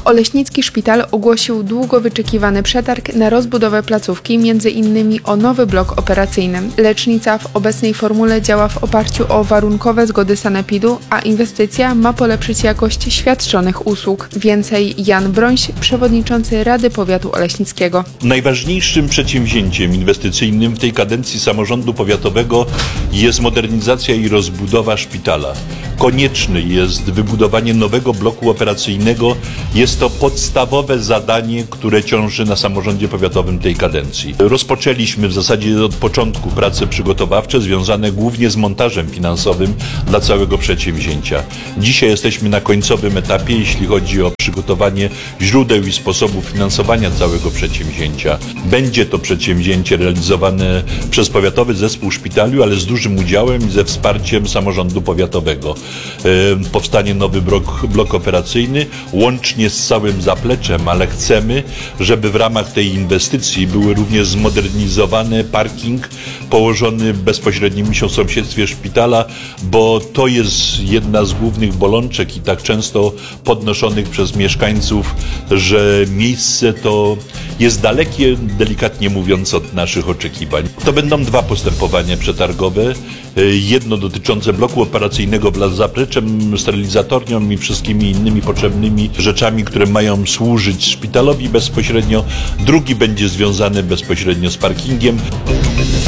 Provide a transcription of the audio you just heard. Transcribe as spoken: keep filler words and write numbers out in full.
Oleśnicki Szpital ogłosił długo wyczekiwany przetarg na rozbudowę placówki, między innymi o nowy blok operacyjny. Lecznica w obecnej formule działa w oparciu o warunkowe zgody sanepidu, a inwestycja ma polepszyć jakość świadczonych usług. Więcej Jan Brońś, przewodniczący Rady Powiatu Oleśnickiego. Najważniejszym przedsięwzięciem inwestycyjnym w tej kadencji samorządu powiatowego jest modernizacja i rozbudowa szpitala. Konieczne jest wybudowanie nowego bloku operacyjnego. Jest to podstawowe zadanie, które ciąży na samorządzie powiatowym tej kadencji. Rozpoczęliśmy w zasadzie od początku prace przygotowawcze związane głównie z montażem finansowym dla całego przedsięwzięcia. Dzisiaj jesteśmy na końcowym etapie, jeśli chodzi o przygotowanie źródeł i sposobów finansowania całego przedsięwzięcia. Będzie to przedsięwzięcie realizowane przez Powiatowy Zespół Szpitali, ale z dużym udziałem i ze wsparciem samorządu powiatowego. Powstanie nowy blok, blok operacyjny, łącznie z całym zapleczem, ale chcemy, żeby w ramach tej inwestycji były również zmodernizowany parking położony w bezpośrednim sąsiedztwie szpitala, bo to jest jedna z głównych bolączek i tak często podnoszonych przez mieszkańców, że miejsce to jest dalekie, delikatnie mówiąc, od naszych oczekiwań. To będą dwa postępowania przetargowe. Jedno dotyczące bloku operacyjnego wraz z zapleczem, sterylizatornią i wszystkimi innymi potrzebnymi rzeczami, które mają służyć szpitalowi bezpośrednio. Drugi będzie związany bezpośrednio z parkingiem.